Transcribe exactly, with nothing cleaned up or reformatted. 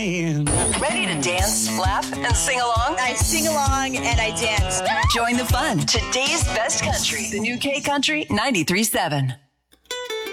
again. Ready to dance, laugh, and sing along? I sing along and I dance. Join the fun. Today's best country. The new K Country ninety-three point seven.